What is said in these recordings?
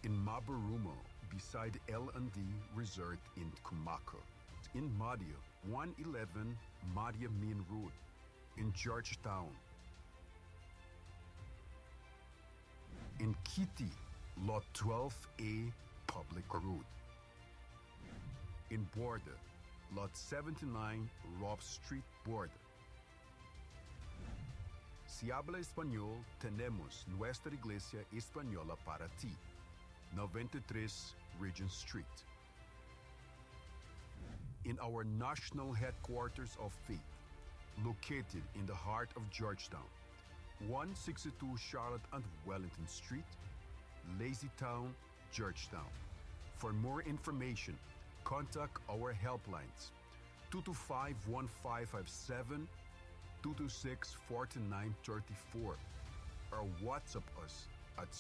In Mabarumo, beside L&D Resort in Kumako. In Madia, 111 Madia Main Road. In Georgetown. In Kitty, Lot 12A Public Road. In Border, Lot 79 Rob Street Border. Si habla español, tenemos nuestra iglesia española para ti. 93 Regent Street. In our national headquarters of faith, located in the heart of Georgetown, 162 Charlotte and Wellington Street, Lazytown, Georgetown. For more information, contact our helplines 225-1557, 226-4934, or WhatsApp us at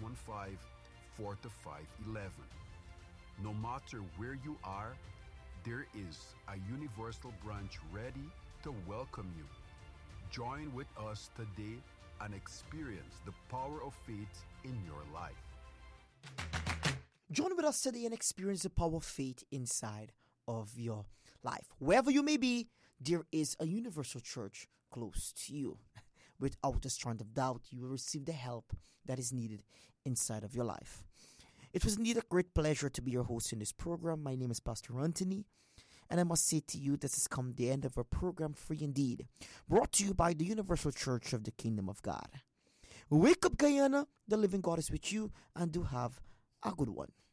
615-4511. No matter where you are, there is a universal branch ready to welcome you. Join with us today and experience the power of faith in your life. Join with us today and experience the power of faith inside of your life. Wherever you may be, there is a universal church close to you. Without a strand of doubt, you will receive the help that is needed inside of your life. It was indeed a great pleasure to be your host in this program. My name is Pastor Anthony, and I must say to you, this has come the end of our program, Free Indeed, brought to you by the Universal Church of the Kingdom of God. Wake up, Guyana. The living God is with you, and do have a good one.